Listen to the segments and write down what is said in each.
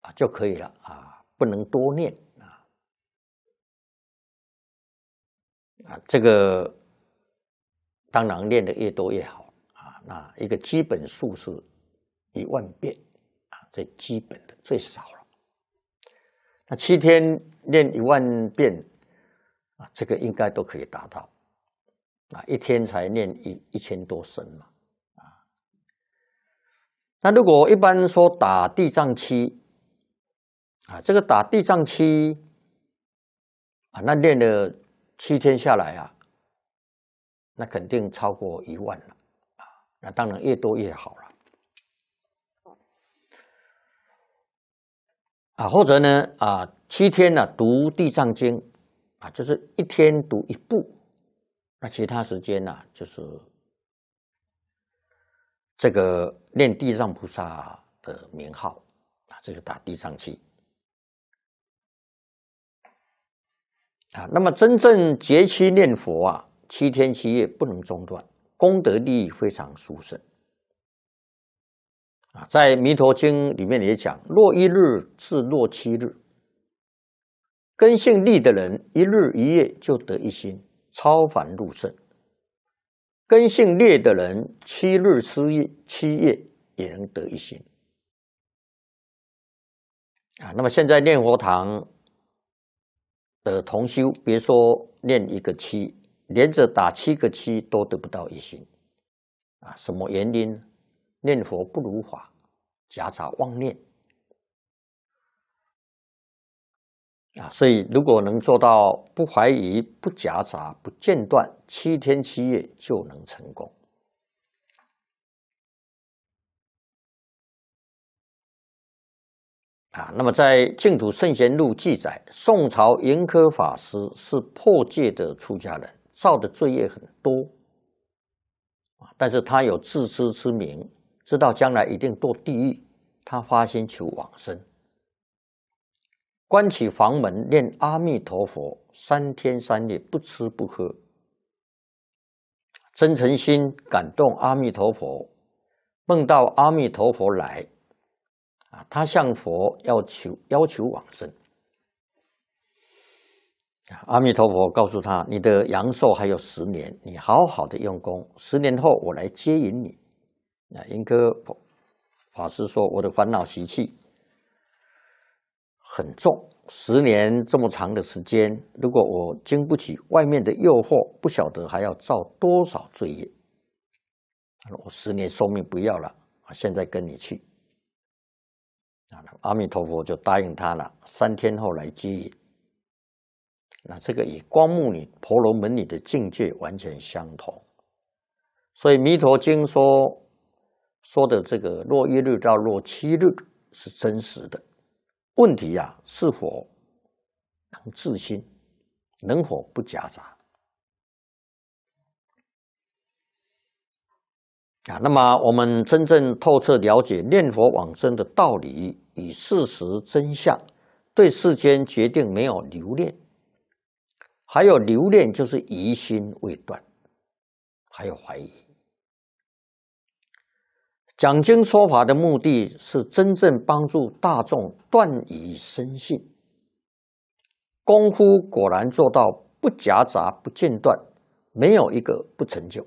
就可以了不能多念这个当然练得越多越好那一个基本数是10000遍最基本的最少了。那7天练10000遍这个应该都可以达到1天才念1000多声嘛那如果一般说打地藏七这个打地藏七那练了7天下来那肯定超过10000了那当然越多越好了或者呢7天读地藏经就是1天读1部，那其他时间就是这个念地藏菩萨的名号这个打地藏七那么真正节期念佛7天7夜不能中断，功德利益非常殊胜在弥陀经里面也讲，若1日至若7日，根性利的人1日1夜就得一心，超凡入圣；根性劣的人7日7夜也能得一心那么现在念佛堂的同修，别说念1个7，连着打7个7都得不到一心什么原因？念佛不如法，夹杂妄念所以如果能做到不怀疑、不夹杂、不间断，7天7夜就能成功那么在《净土圣贤录》记载，宋朝盈科法师是破戒的出家人，造的罪业很多但是他有自知之明，知道将来一定堕地狱，他发心求往生，关起房门念阿弥陀佛3天3夜不吃不喝，真诚心感动阿弥陀佛，梦到阿弥陀佛来他向佛要求往生阿弥陀佛告诉他，你的阳寿还有10年，你好好的用功，10年后我来接引你盈科法师说，我的烦恼习气很重，10年这么长的时间，如果我经不起外面的诱惑，不晓得还要造多少罪业我10年寿命不要了现在跟你去阿弥陀佛就答应他了，3天后来接引那这个与光目女婆罗门女的境界完全相同，所以弥陀经说的这个若1日到若7日是真实的。问题是否能自心，能否不夹杂那么我们真正透彻了解念佛往生的道理与事实真相，对世间决定没有留恋，还有留恋就是疑心未断，还有怀疑。讲经说法的目的是真正帮助大众断疑生信，功夫果然做到不夹杂不间断，没有一个不成就。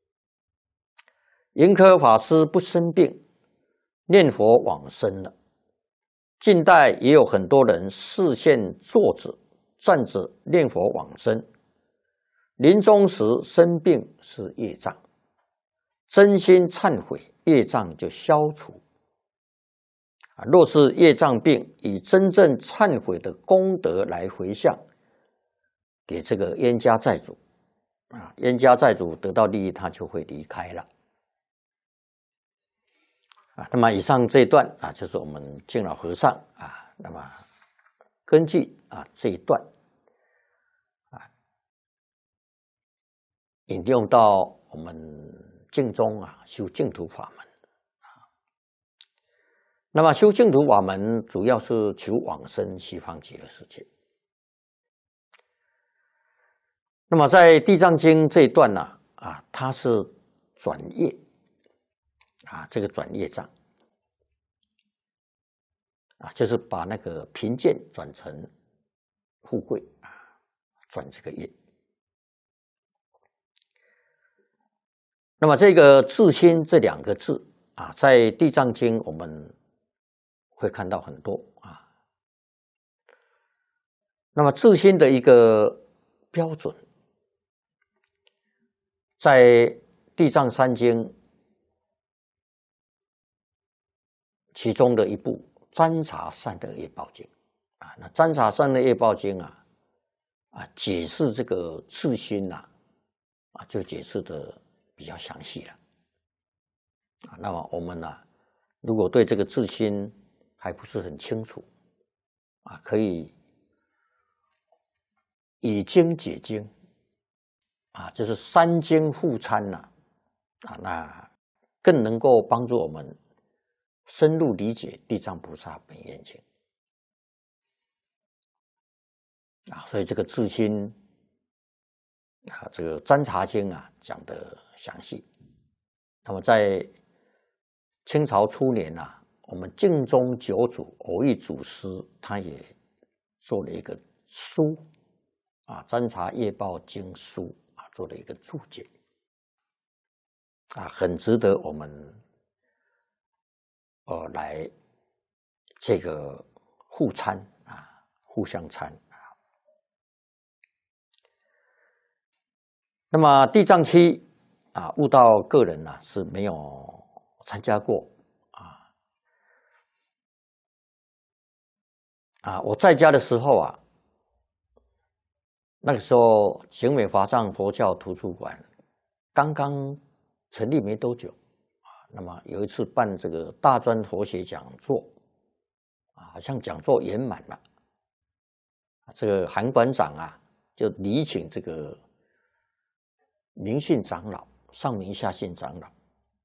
盈科法师不生病，念佛往生了。近代也有很多人视线坐着站着念佛往生，临终时生病是业障，真心忏悔，业障就消除若是业障病，以真正忏悔的功德来回向给这个冤家债主冤家债主得到利益，他就会离开了那么以上这一段就是我们净老和尚那么根据这一段引用到我们净宗修净土法门那么修净土法门主要是求往生西方极乐世界。那么在地藏经这一段它是转业这个转业障就是把那个贫贱转成富贵转这个业。那么这个自心这2个字在《地藏经》我们会看到很多那么自心的一个标准，在《地藏三经》其中的一部《占察善恶业报经》那《占察善恶业报经》解释这个自心就解释的比较详细了那么我们如果对这个自心还不是很清楚可以以经解经就是3经互参那更能够帮助我们深入理解地藏菩萨本愿经所以这个自心这个占察经讲得详细。那么在清朝初年我们净宗九祖偶益祖师他也做了一个书占察业报经书做了一个注解很值得我们来这个互参互相参那么地藏期悟道个人是没有参加过我在家的时候那个时候景美华藏佛教图书馆刚刚成立没多久那么有一次办这个大专佛学讲座好像讲座圆满了这个韩馆长就礼请这个明信长老、上明下信长老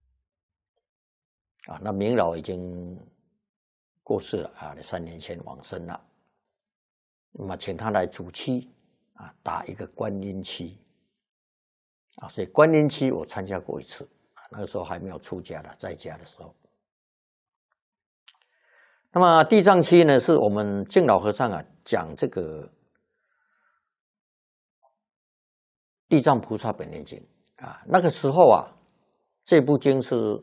那明老已经过世了3年前往生了。那么请他来主期打一个观音期所以观音期我参加过一次那个时候还没有出家的，在家的时候。那么地藏期呢，是我们净老和尚讲这个地藏菩萨本愿经那个时候这部经是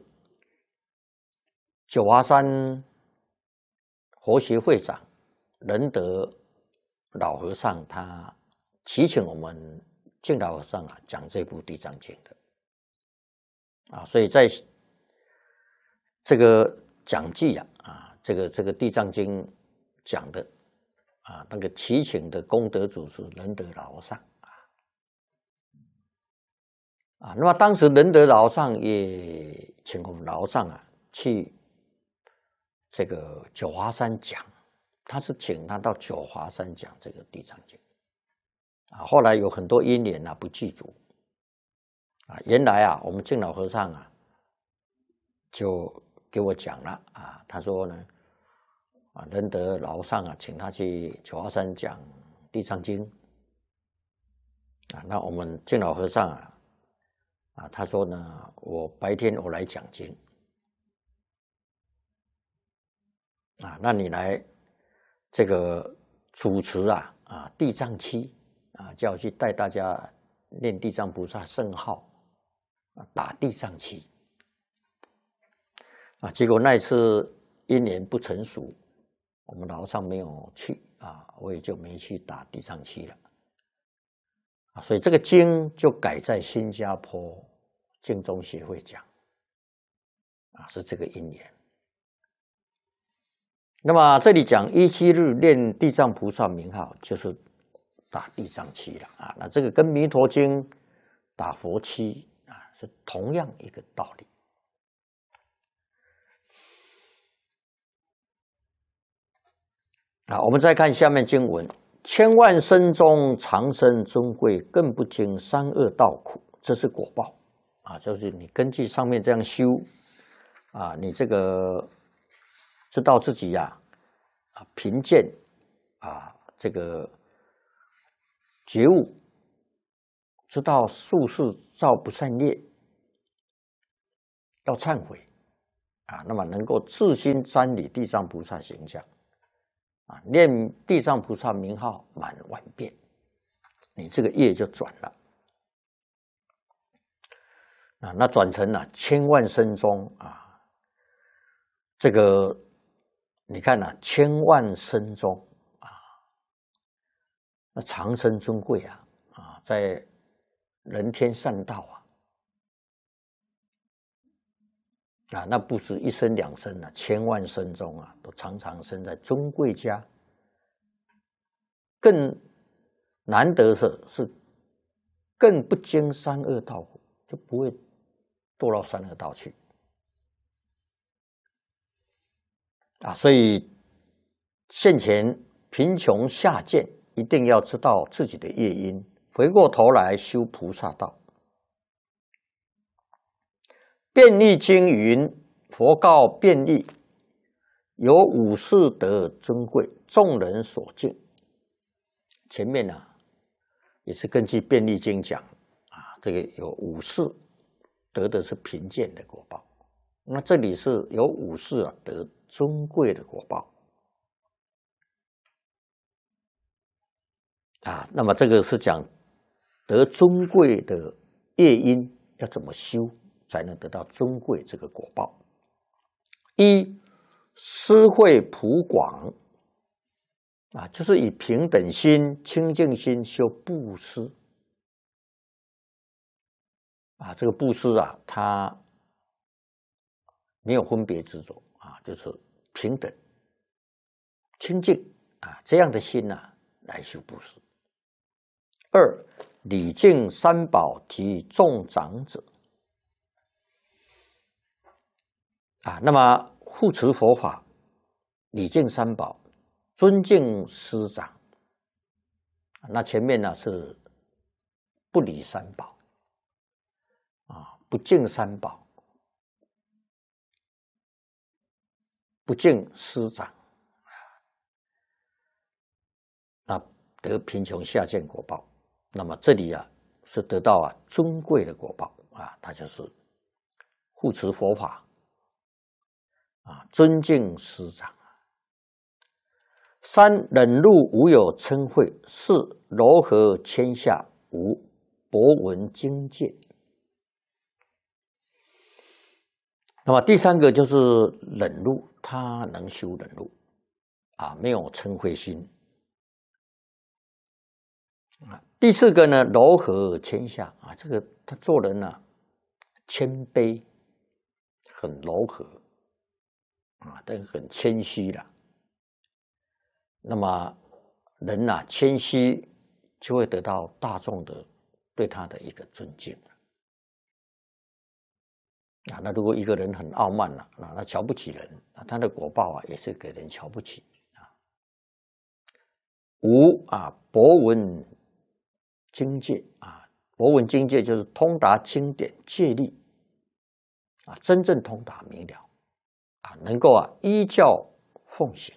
九华山佛学会长仁德老和尚他祈请我们净老和尚讲这部地藏经的所以在这个讲记这个地藏经讲的那个祈请的功德主是仁德老和尚那么当时仁德老和尚也请我们老和尚去这个九华山讲，他是请他到九华山讲这个地藏经后来有很多因缘不具足原来我们净老和尚就给我讲了他说呢仁德老和尚请他去九华山讲地藏经那我们净老和尚他说呢，我白天我来讲经那你来这个主持地藏期叫我去带大家念地藏菩萨圣号打地藏期结果那一次因缘不成熟，我们老和尚没有去我也就没去打地藏期了所以这个经就改在新加坡净宗协会讲是这个因缘。那么这里讲17日念地藏菩萨名号，就是打地藏期了那这个跟弥陀经打佛期是同样一个道理我们再看下面经文：千万生中长生尊贵，更不经三恶道苦，这是果报就是你根据上面这样修你这个知道自己贫贱这个觉悟，知道宿世造不善业，要忏悔那么能够自心瞻礼地藏菩萨形象啊，念地藏菩萨名号满10000遍，你这个业就转了。啊，那转成了千万声中啊，这个你看呐，千万声中啊，那长生尊贵啊，在人天善道啊，那不是1生2生啊，千万生中啊，都常常生在尊贵家。更难得的是，更不经三恶道苦，就不会堕到三恶道去啊。所以现前贫穷下贱，一定要知道自己的业因，回过头来修菩萨道。辩利经云：佛告辩利，有5事得尊贵，众人所敬。前面也是根据辩利经讲啊，这个有5事得的是贫贱的果报，那这里是有5事得尊贵的果报啊。那么这个是讲得尊贵的业因要怎么修，才能得到尊贵这个果报。一，施惠普广啊，就是以平等心、清净心修布施啊。这个布施它没有分别执着啊，就是平等、清净啊，这样的心来修布施。2，礼敬三宝及众长者啊，那么护持佛法，礼敬三宝，尊敬师长。那前面是不理三宝啊，不敬三宝，不敬师长啊，得贫穷下贱果报。那么这里是得到尊贵的果报啊，它就是护持佛法啊，尊敬师长。3，忍辱无有嗔恚。4，柔和谦下无博闻经戒。那么第3个就是忍辱，他能修忍辱啊，没有嗔恚心啊。第4个呢，柔和谦下啊，这个他做人谦卑，很柔和啊，但很谦虚啦。那么人谦虚，就会得到大众的对他的一个尊敬啊。那如果一个人很傲慢他瞧不起人他的果报也是给人瞧不起啊。5，博闻经戒啊，博闻经戒就是通达经典戒律啊，真正通达明了啊，能够依教奉行。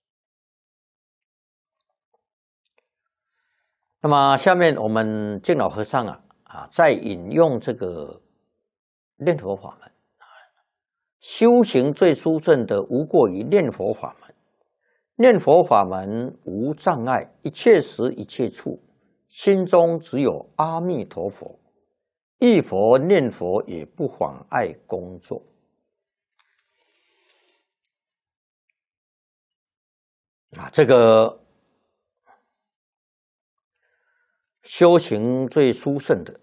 那么下面我们净老和尚在引用这个念佛法门修行最殊胜的无过于念佛法门。念佛法门无障碍，一切时一切处，心中只有阿弥陀佛，忆佛念佛也不妨碍工作这个修行最殊胜的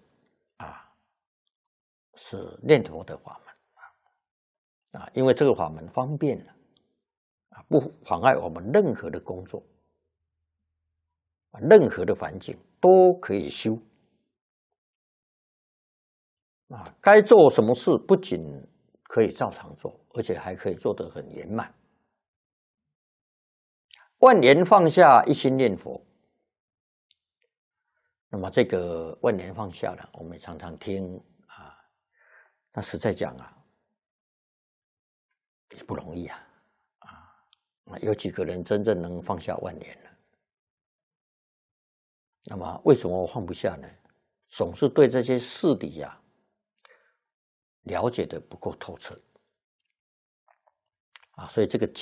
是念佛的法门因为这个法门方便了不妨碍我们任何的工作任何的环境都可以修该做什么事不仅可以照常做，而且还可以做得很圆满。万年放下，一心念佛。那么这个万年放下我们也常常听那实在讲也不容易有几个人真正能放下万年呢？那么为什么我放不下呢？总是对这些事理了解的不够透彻所以这个